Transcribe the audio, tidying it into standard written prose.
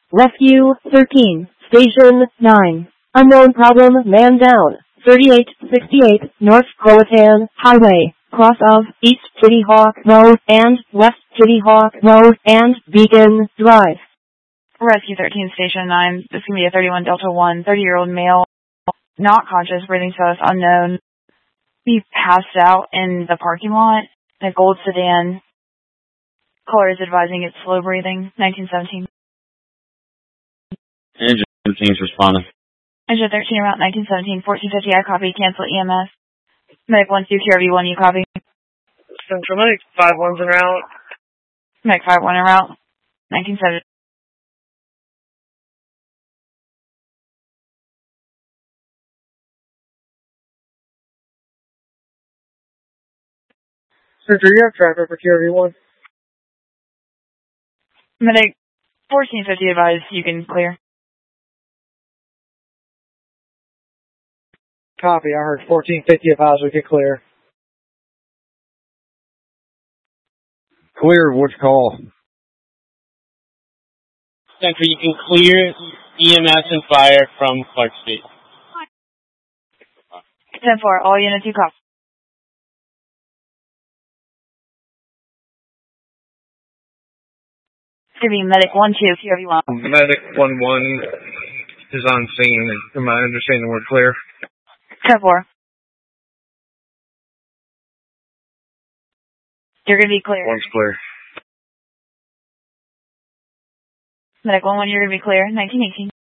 Rescue 13, Station 9. Unknown problem, man down. 3868 North Croatan Highway, cross of East Kitty Hawk Road and West Kitty Hawk Road and Beacon Drive. Rescue 13, Station 9. This is going to be a 31 Delta 1, 30-year-old male, not conscious, breathing status unknown. He passed out in the parking lot in a gold sedan. Caller is advising it's slow breathing, 1917. Engine 13 is responding. Engine 13 around 1917, 1450, I copy, cancel EMS. Medic 1-2, QRV-1, you copy. Central Medic 5-1's en route. Medic 5-1 en route, 1970. Central, you have traffic for QRV-1. Medic 1450 advised you can clear. Copy, I heard 1450 advised we get clear. Clear, what's call? Central, you can clear EMS and fire from Clark Street. 10-4, all units you copy. It's going to be Medic 1-2, QRV-1. Medic 1-1 is on scene. Am I understanding we're clear? 10-4. You're going to be clear. One's clear. Medic 1-1, you're going to be clear, 1918.